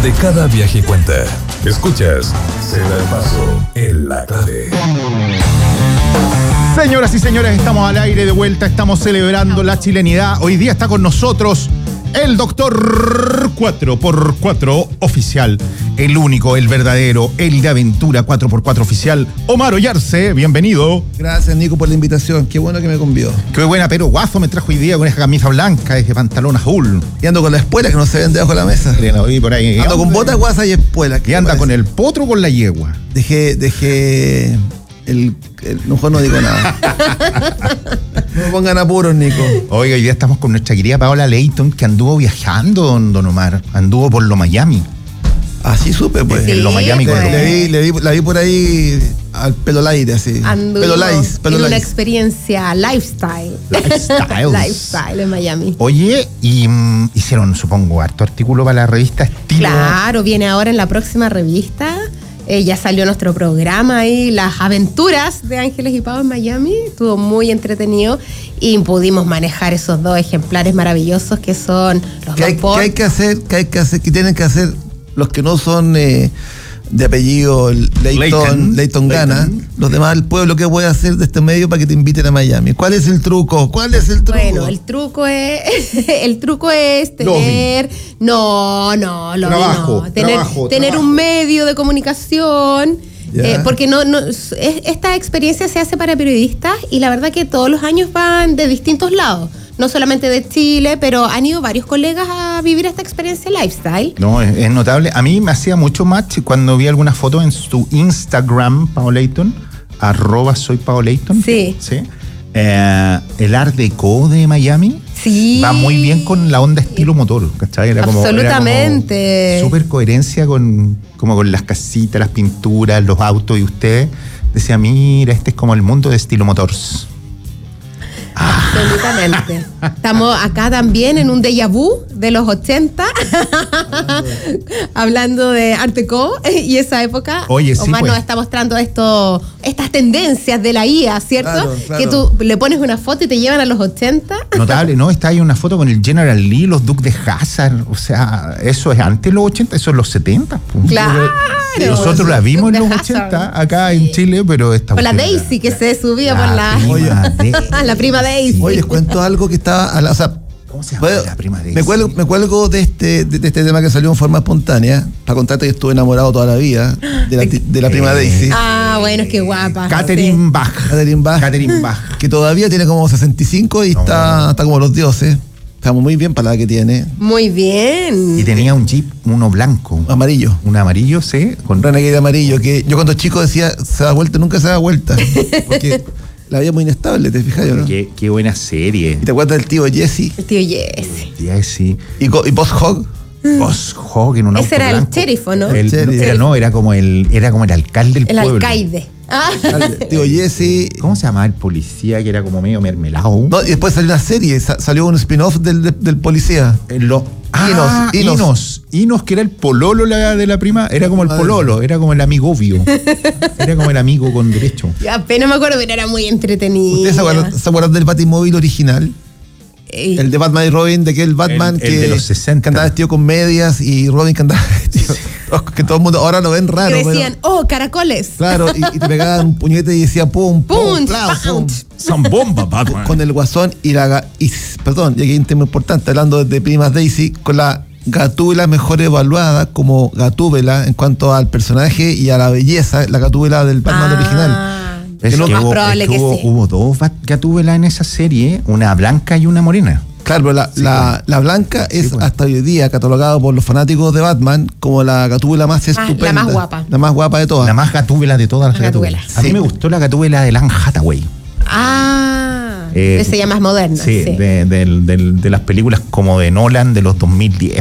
donde cada viaje cuenta. Escuchas Se da el paso en la clave. Señoras y señores, estamos al aire de vuelta, estamos celebrando la chilenidad. Hoy día está con nosotros el doctor 4x4 oficial, el único, el verdadero, el de aventura 4x4 oficial, Omar Ollarse, bienvenido. Gracias, Nico, por la invitación, qué bueno que me convidó. Qué buena, pero guazo me trajo hoy día con esa camisa blanca, ese pantalón azul. Y ando con la espuela que no se ven debajo de la mesa. Por ahí. Ando con botas, guasa y espuela. ¿Y anda con el potro o con la yegua? Dejé mejor no digo nada. No me pongan apuros, Nico. Oiga, hoy día estamos con nuestra querida Paola Layton, que anduvo viajando, don Omar. Anduvo por lo Miami. Así supe, pues. Sí, en lo Miami. Pues. La vi por ahí al pelo al aire, así. Anduvo en una experiencia lifestyle en Miami. Oye, y hicieron, supongo, harto artículo para la revista Estilo. Claro, viene ahora en la próxima revista. Ya salió nuestro programa ahí, Las Aventuras de Ángeles y Pau en Miami. Estuvo muy entretenido y pudimos manejar esos dos ejemplares maravillosos que son los ¿Qué hay que hacer? ¿Qué tienen que hacer los que no son de apellido Layton Gana? Los demás del pueblo, ¿qué puede hacer de este medio para que te inviten a Miami? ¿Cuál es el truco? Bueno, el truco es tener... Tener un medio de comunicación, porque esta experiencia se hace para periodistas y la verdad que todos los años van de distintos lados. No solamente de Chile, pero han ido varios colegas a vivir esta experiencia lifestyle. No, es notable. A mí me hacía mucho match cuando vi alguna foto en su Instagram, Paolayton, @soypaolayton. Sí. El Art Deco de Miami. Sí. Va muy bien con la onda estilo motor, ¿cachai? Absolutamente. Súper coherencia con las casitas, las pinturas, los autos, y usted decía, mira, este es como el mundo de estilo motors. Absolutamente. Estamos acá también en un déjà vu de los 80, hablando de Art Deco y esa época. Oye, sí, Omar pues. nos está mostrando estas tendencias de la IA, ¿cierto? Claro. Que tú le pones una foto y te llevan a los 80. Notable, ¿no? Está ahí una foto con el General Lee, los Duques de Hazzard. O sea, eso es antes de los 80, eso es los 70. Pues. Claro. Nosotros la vimos en los Duques de 80 Hazzard. acá en Chile, pero esta Con la Daisy que se subía por la prima Daisy. Oye, les cuento algo que estaba... ¿Cómo se llama la prima Daisy? Me cuelgo de este tema que salió en forma espontánea para contarte que estuve enamorado toda la vida de la prima Daisy. Ah, bueno, es que guapa. Catherine Bach. Catherine Bach. Que todavía tiene como 65 y está como los dioses. Estamos muy bien para la edad que tiene. Muy bien. Y tenía un Jeep, uno blanco. Amarillo. Un amarillo, sí. Con Renegade amarillo, que yo cuando chico decía, se da vuelta, nunca se da vuelta. Porque la vida es muy inestable, ¿te fijas? ¿No? Qué buena serie. ¿Y te acuerdas del tío Jesse? El tío Jesse. Jesse. ¿Y Boss Hogg? Boss Hogg en un auto Ese era blanco. el sheriff, ¿no? Era como el alcalde del pueblo. El alcaide. Tío Jesse. ¿Cómo se llamaba el policía que era como medio mermelado? No, y después salió una serie, salió un spin-off del policía. Inos, que era el pololo de la prima, era como el pololo, era como el amigo obvio. Era como el amigo con derecho. Ya apenas me acuerdo, pero era muy entretenido. ¿Ustedes se acuerdan del Batimóvil original? El de Batman y Robin, de aquel Batman el de los 60. que andaba vestido con medias y Robin que andaba vestido. Que todo el mundo ahora lo ven raro. Que decían, caracoles. Claro, y te pegaban un puñete y decía pum, pum, pum. Son bombas, Batman. Con el Guasón y perdón, y aquí hay un tema importante, hablando de primas Daisy, con la Gatúbela mejor evaluada como Gatúbela en cuanto al personaje y a la belleza, la Gatúbela del Batman original. Es lo que más probable que sí. Hubo dos Gatúbelas en esa serie, una blanca y una morena. Claro, pero la blanca es hasta hoy día catalogada por los fanáticos de Batman como la Gatúbela más estupenda. La más guapa. La más guapa de todas. La más Gatúbela de todas las Gatúbelas. A mí me gustó la Gatúbela de Anne Hathaway. Esa ya más moderna. Sí, de las películas como de Nolan de los 2010.